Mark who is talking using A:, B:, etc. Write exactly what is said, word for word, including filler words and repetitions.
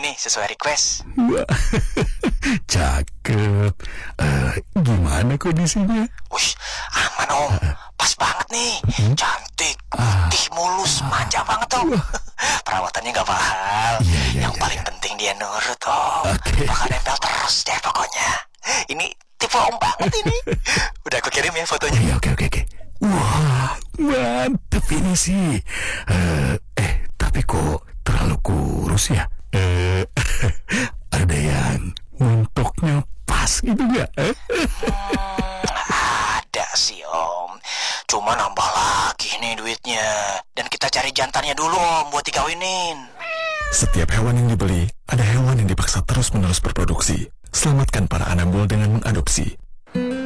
A: nih sesuai request.
B: Wah, cakep. Uh, gimana kondisinya?
A: Wush, aman om. Pas banget nih. Cantik, putih, mulus, manja banget om. Perawatannya gak mahal.
B: Iya, iya,
A: Yang
B: iya,
A: paling
B: iya.
A: penting dia nurut om.
B: Oke.
A: Bakal nempel terus deh pokoknya. Ini tipe om banget ini. Udah aku kirim ya fotonya.
B: Iya, oke, oke, oke. Wah, mantep ini sih. Eh, eh, tapi kok terlalu kurus ya? Eh, ada yang montoknya pas gitu nggak? Eh?
A: Hmm, ada sih om. Cuma nambah lagi nih duitnya. Dan kita cari jantannya dulu om buat dikawinin.
B: Setiap hewan yang dibeli, ada hewan yang dipaksa terus-menerus berproduksi. Selamatkan para anambul dengan mengadopsi.